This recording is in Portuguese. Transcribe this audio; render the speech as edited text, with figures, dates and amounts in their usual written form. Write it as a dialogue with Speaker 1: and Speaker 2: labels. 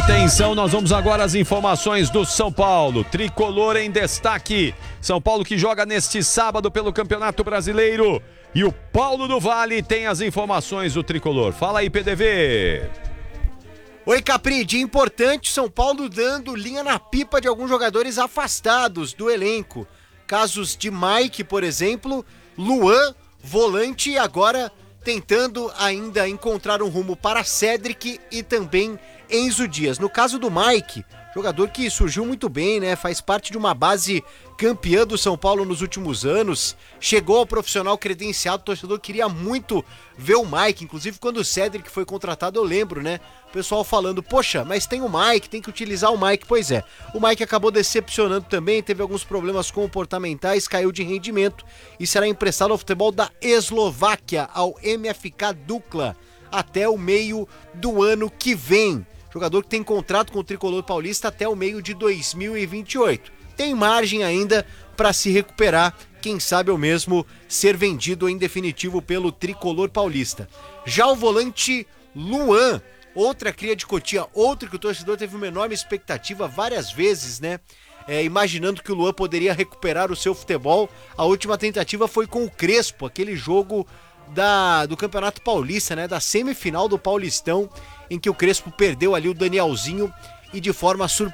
Speaker 1: Atenção, nós vamos agora às informações do São Paulo. Tricolor em destaque. São Paulo que joga neste sábado pelo Campeonato Brasileiro. E o Paulo do Vale tem as informações do Tricolor. Fala aí, PDV.
Speaker 2: Oi, Capri, dia importante, São Paulo dando linha na pipa de alguns jogadores afastados do elenco. Casos de Mike, por exemplo, Luan, volante, e agora tentando ainda encontrar um rumo para Cédric e também Enzo Dias. No caso do Mike, jogador que surgiu muito bem, né? Faz parte de uma base campeã do São Paulo nos últimos anos, chegou ao profissional credenciado, o torcedor queria muito ver o Mike, inclusive quando o Cédric foi contratado, eu lembro, né? O pessoal falando, poxa, mas tem o Mike, tem que utilizar o Mike. Pois é, o Mike acabou decepcionando também, teve alguns problemas comportamentais, caiu de rendimento e será emprestado ao futebol da Eslováquia, ao MFK Dukla, até o meio do ano que vem. Jogador que tem contrato com o Tricolor Paulista até o meio de 2028. Tem margem ainda para se recuperar, quem sabe ou mesmo ser vendido em definitivo pelo Tricolor Paulista. Já o volante Luan, outra cria de Cotia, outro que o torcedor teve uma enorme expectativa várias vezes, né? Imaginando que o Luan poderia recuperar o seu futebol. A última tentativa foi com o Crespo, aquele jogo do Campeonato Paulista, né? Da semifinal do Paulistão, em que o Crespo perdeu ali o Danielzinho e de forma